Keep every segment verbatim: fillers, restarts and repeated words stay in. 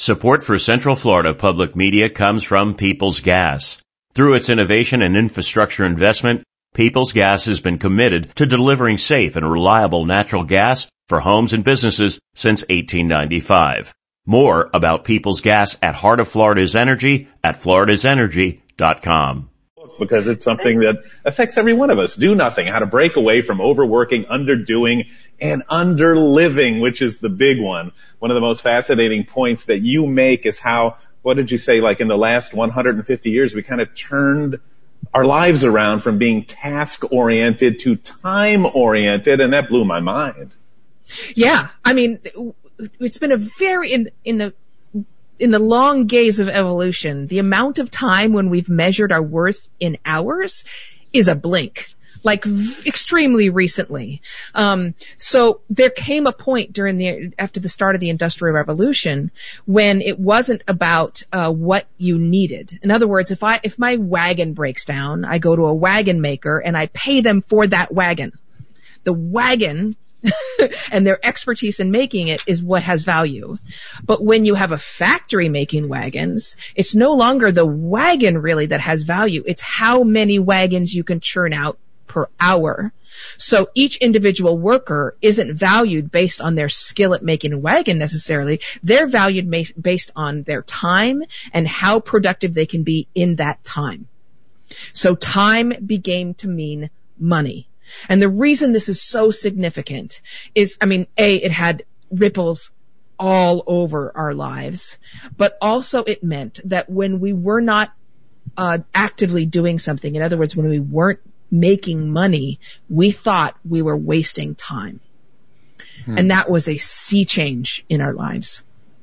Support for Central Florida Public Media comes from Peoples Gas. Through its innovation and infrastructure investment, Peoples Gas has been committed to delivering safe and reliable natural gas for homes and businesses since eighteen ninety-five. More about Peoples Gas at Heart of Florida's Energy at floridas energy dot com. Because it's something that affects every one of us. Do nothing, how to break away from overworking, underdoing, and underliving, which is the big one. One of the most fascinating points that you make is how, what did you say, like in the last one hundred fifty years, we kind of turned our lives around from being task-oriented to time-oriented, and that blew my mind. Yeah, I mean, it's been a very, in, in the in the long gaze of evolution, the amount of time when we've measured our worth in hours is a blink, like v- extremely recently. Um, so there came a point during the, after the start of the Industrial Revolution when it wasn't about, uh, what you needed. In other words, if I, if my wagon breaks down, I go to a wagon maker and I pay them for that wagon. The wagon and their expertise in making it is what has value. But when you have a factory making wagons, it's no longer the wagon really that has value. It's how many wagons you can churn out per hour. So each individual worker isn't valued based on their skill at making a wagon necessarily. They're valued ma- based on their time and how productive they can be in that time. So time began to mean money. And the reason this is so significant is, I mean, A, it had ripples all over our lives, but also it meant that when we were not uh, actively doing something, in other words, when we weren't making money, we thought we were wasting time. Hmm. And that was a sea change in our lives.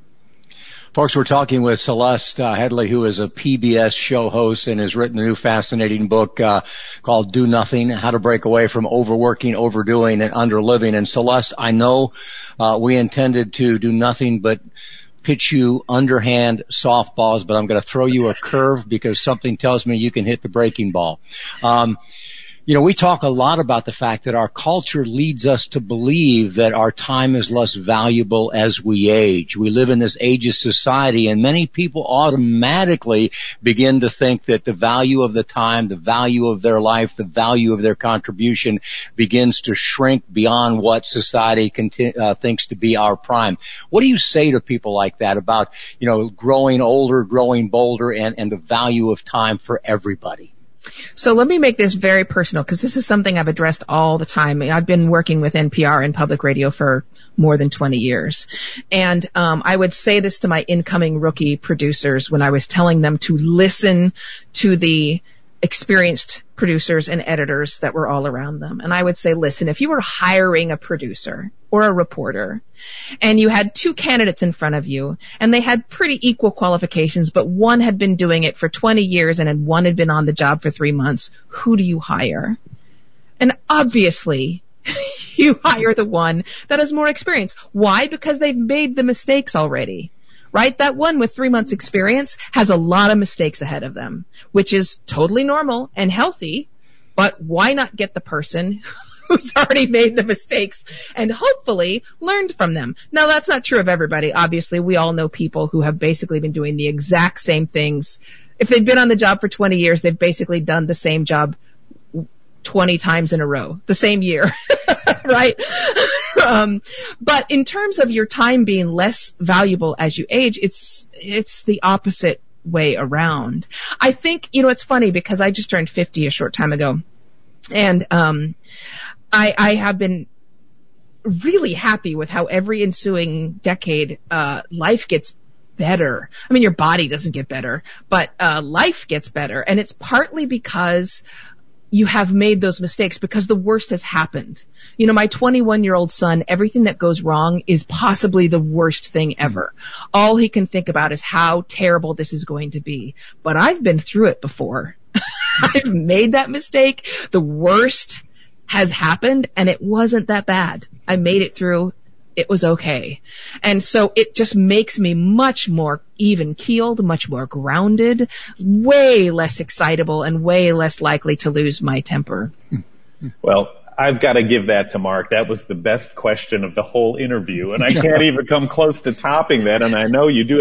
Folks, we're talking with Celeste uh, Headlee, who is a P B S show host and has written a new fascinating book uh, called Do Nothing, How to Break Away from Overworking, Overdoing, and Underliving. And Celeste, I know uh, we intended to do nothing but pitch you underhand softballs, but I'm going to throw you a curve because something tells me you can hit the breaking ball. Um, You know, we talk a lot about the fact that our culture leads us to believe that our time is less valuable as we age. We live in this ageist society, and many people automatically begin to think that the value of the time, the value of their life, the value of their contribution begins to shrink beyond what society conti- uh, thinks to be our prime. What do you say to people like that about, you know, growing older, growing bolder, and, and the value of time for everybody? So let me make this very personal because this is something I've addressed all the time. I've been working with N P R and public radio for more than twenty years. And um I would say this to my incoming rookie producers when I was telling them to listen to the experienced producers and editors that were all around them. And I would say, listen, if you were hiring a producer or a reporter and you had two candidates in front of you and they had pretty equal qualifications, but one had been doing it for twenty years and one had been on the job for three months, who do you hire? And obviously, you hire the one that has more experience. Why? Because they've made the mistakes already. Right? That one with three months experience has a lot of mistakes ahead of them, which is totally normal and healthy, but why not get the person who's already made the mistakes and hopefully learned from them? Now, that's not true of everybody. Obviously, we all know people who have basically been doing the exact same things. If they've been on the job for twenty years, they've basically done the same job twenty times in a row, the same year, right? Um, but in terms of your time being less valuable as you age, it's, it's the opposite way around. I think, you know, it's funny because I just turned fifty a short time ago and, um, I, I have been really happy with how every ensuing decade, uh, life gets better. I mean, your body doesn't get better, but, uh, life gets better. And it's partly because you have made those mistakes because the worst has happened. You know, my twenty-one-year-old son, everything that goes wrong is possibly the worst thing ever. All he can think about is how terrible this is going to be. But I've been through it before. I've made that mistake. The worst has happened, and it wasn't that bad. I made it through. It was okay. And so it just makes me much more even-keeled, much more grounded, way less excitable, and way less likely to lose my temper. Well, I've got to give that to Mark. That was the best question of the whole interview, and I can't even come close to topping that, and I know you do